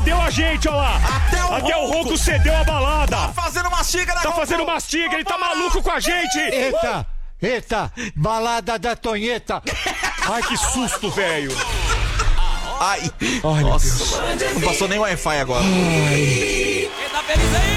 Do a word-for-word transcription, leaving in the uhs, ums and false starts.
cedeu a gente, ó lá. Até o Até o Ronco. Ronco cedeu a balada. Tá fazendo mastiga na Tá Ronco. fazendo mastiga, ele tá maluco com a gente. Eita, eita, balada da Tonheta. Ai, que susto, velho. Ai, Ai, meu nossa, Deus. mano. Não passou nem Wi-Fi agora. Quem tá feliz aí?